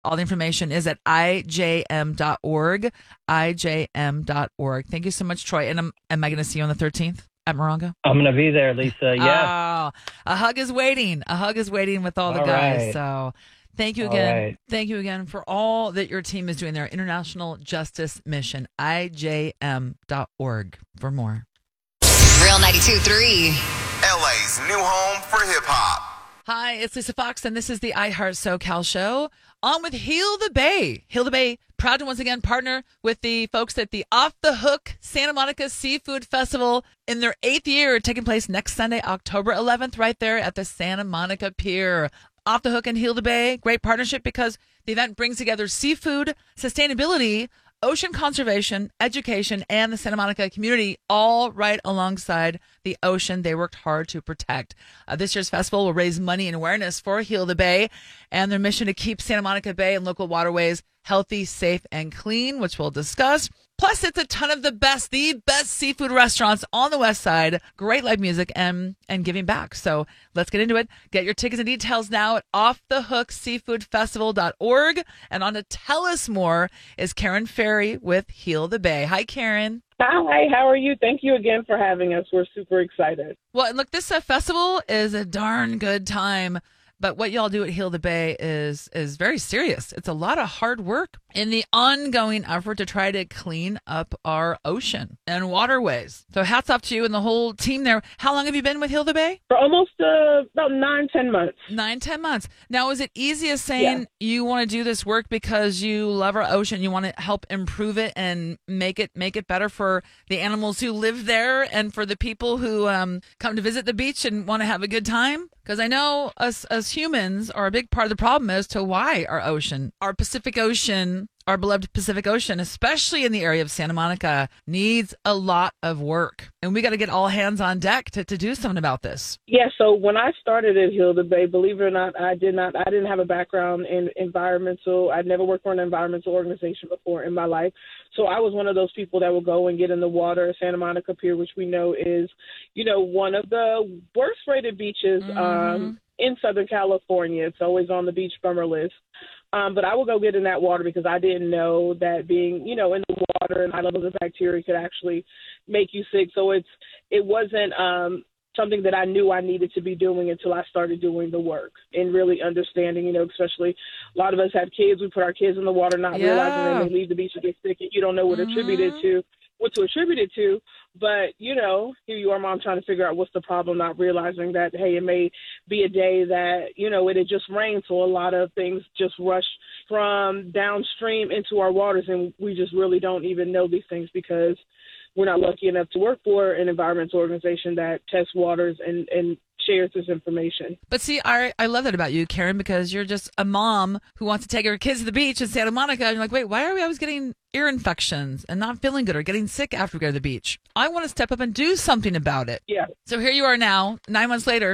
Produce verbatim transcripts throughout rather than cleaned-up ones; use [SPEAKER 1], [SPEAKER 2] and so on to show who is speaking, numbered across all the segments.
[SPEAKER 1] All the information is at I J M dot org, I J M dot org. Thank you so much, Troy. And am, am I going to see you on the thirteenth at Morongo?
[SPEAKER 2] I'm going to be there, Lisa. Yeah.
[SPEAKER 1] Oh, a hug is waiting. A hug is waiting with all the
[SPEAKER 2] all
[SPEAKER 1] guys.
[SPEAKER 2] Right.
[SPEAKER 1] So thank you again.
[SPEAKER 2] Right.
[SPEAKER 1] Thank you again for all that your team is doing there. International Justice Mission, I J M dot org for more.
[SPEAKER 3] Real ninety-two point three.
[SPEAKER 4] L A's new home for hip hop.
[SPEAKER 1] Hi, it's Lisa Fox, and this is the iHeart SoCal show. On with Heal the Bay. Heal the Bay, proud to once again partner with the folks at the Off the Hook Santa Monica Seafood Festival in their eighth year, taking place next Sunday, October eleventh, right there at the Santa Monica Pier. Off the Hook and Heal the Bay, great partnership because the event brings together seafood, sustainability, ocean conservation, education, and the Santa Monica community all right alongside the ocean they worked hard to protect. Uh, this year's festival will raise money and awareness for Heal the Bay and their mission to keep Santa Monica Bay and local waterways healthy, safe, and clean, which we'll discuss. Plus, it's a ton of the best, the best seafood restaurants on the west side, great live music, and and giving back. So let's get into it. Get your tickets and details now at off the hook seafood festival dot org. And on to tell us more is Karen Ferry with Heal the Bay. Hi, Karen.
[SPEAKER 5] Hi, how are you? Thank you again for having us. We're super excited.
[SPEAKER 1] Well, and look, this uh, festival is a darn good time. But what y'all do at Heal the Bay is is very serious. It's a lot of hard work in the ongoing effort to try to clean up our ocean and waterways. So hats off to you and the whole team there. How long have you been with Heal the Bay?
[SPEAKER 5] For almost uh, about nine, ten months.
[SPEAKER 1] Nine, ten months. Now, is it easy as saying yeah. you want to do this work because you love our ocean, you want to help improve it and make it make it better for the animals who live there and for the people who um, come to visit the beach and want to have a good time? Because I know us as humans are a big part of the problem as to why our ocean, our Pacific Ocean, our beloved Pacific Ocean, especially in the area of Santa Monica, needs a lot of work. And we got to get all hands on deck to, to do something about this.
[SPEAKER 5] Yeah, so when I started at Heal the Bay, believe it or not, I did not, I didn't have a background in environmental. I'd never worked for an environmental organization before in my life. So I was one of those people that would go and get in the water at Santa Monica Pier, which we know is, you know, one of the worst rated beaches mm-hmm. um, in Southern California. It's always on the beach bummer list. Um, but I would go get in that water because I didn't know that being, you know, in the water and high levels of bacteria could actually make you sick. So it's it wasn't um, something that I knew I needed to be doing until I started doing the work and really understanding, you know, especially a lot of us have kids. We put our kids in the water not
[SPEAKER 1] yeah.
[SPEAKER 5] realizing they may leave the beach and get sick and you don't know what to
[SPEAKER 1] mm-hmm.
[SPEAKER 5] attribute it to, what to attribute it to. But, you know, here you are, Mom, trying to figure out what's the problem, not realizing that, hey, it may be a day that, you know, it had just rained, so a lot of things just rush from downstream into our waters, and we just really don't even know these things because we're not lucky enough to work for an environmental organization that tests waters and, and shares this information.
[SPEAKER 1] But see, I I love that about you, Karen, because you're just a mom who wants to take her kids to the beach in Santa Monica. And you're like, wait, why are we always getting ear infections and not feeling good or getting sick after we go to the beach? I want to step up and do something about it.
[SPEAKER 5] Yeah.
[SPEAKER 1] So here you are now, nine months later,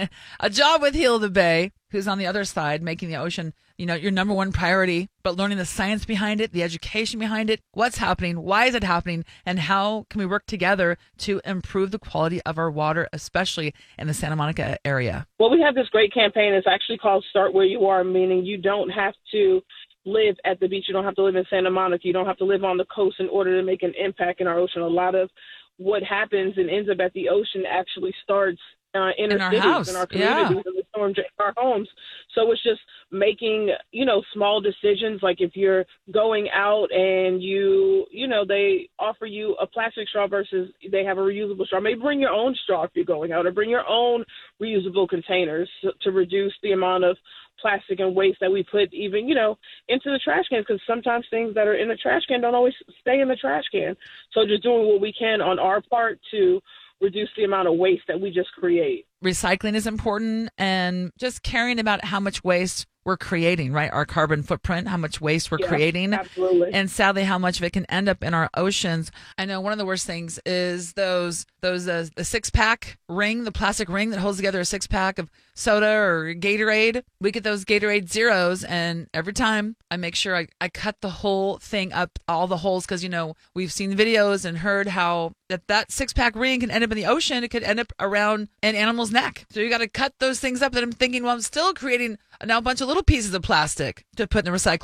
[SPEAKER 1] a job with Heal the Bay, who's on the other side, making the ocean, you know, your number one priority, but learning the science behind it, the education behind it, what's happening, why is it happening, and how can we work together to improve the quality of our water, especially in the Santa Monica area?
[SPEAKER 5] Well, we have this great campaign. It's actually called Start Where You Are, meaning you don't have to live at the beach. You don't have to live in Santa Monica. You don't have to live on the coast in order to make an impact in our ocean. A lot of what happens and ends up at the ocean actually starts Uh, in,
[SPEAKER 1] in
[SPEAKER 5] our
[SPEAKER 1] our
[SPEAKER 5] cities,
[SPEAKER 1] house.
[SPEAKER 5] in our communities,
[SPEAKER 1] yeah.
[SPEAKER 5] in the storm drain our homes. So it's just making, you know, small decisions. Like if you're going out and you, you know, they offer you a plastic straw versus they have a reusable straw. Maybe bring your own straw if you're going out, or bring your own reusable containers to, to reduce the amount of plastic and waste that we put even, you know, into the trash can, because sometimes things that are in the trash can don't always stay in the trash can. So just doing what we can on our part to reduce the amount of waste that we just create.
[SPEAKER 1] Recycling is important, and just caring about how much waste we're creating, right? Our carbon footprint, how much waste we're
[SPEAKER 5] yeah,
[SPEAKER 1] creating.
[SPEAKER 5] Absolutely.
[SPEAKER 1] And sadly, how much of it can end up in our oceans. I know one of the worst things is those, those, uh, the six pack ring, the plastic ring that holds together a six pack of soda or Gatorade. We get those Gatorade Zeros, and every time I make sure I, I cut the whole thing up, all the holes, because, you know, we've seen videos and heard how that, that six pack ring can end up in the ocean. It could end up around an animal's neck. So you got to cut those things up. And I'm thinking, well, I'm still creating now a bunch of little pieces of plastic to put in the recycle